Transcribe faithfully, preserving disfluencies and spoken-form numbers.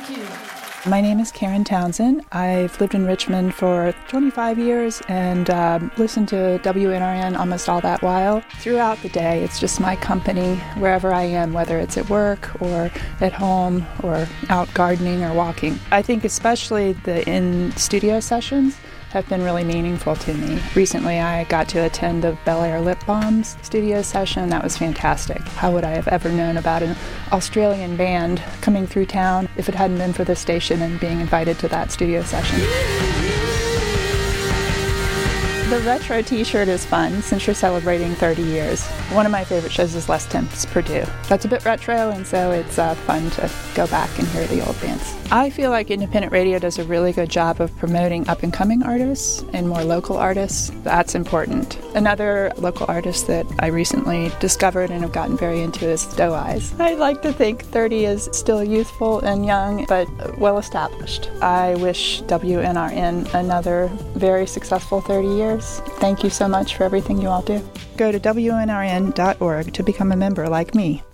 Thank you. My name is Karen Townsend. I've lived in Richmond for twenty-five years and um, listened to W N R N almost all that while. Throughout the day, it's just my company wherever I am, whether it's at work or at home or out gardening or walking. I think especially the in-studio sessions have been really meaningful to me. Recently, I got to attend the Bel Air Lip Balms studio session. That was fantastic. How would I have ever known about an Australian band coming through town if it hadn't been for this station and being invited to that studio session? The retro t-shirt is fun since you're celebrating thirty years. One of my favorite shows is Les Temps Purdue. That's a bit retro, and so it's uh, fun to go back and hear the old bands. I feel like independent radio does a really good job of promoting up-and-coming artists and more local artists. That's important. Another local artist that I recently discovered and have gotten very into is Doe Eyes. I like to think thirty is still youthful and young, but well-established. I wish W N R N another very successful thirty years. Thank you so much for everything you all do. Go to W N R N dot org to become a member like me.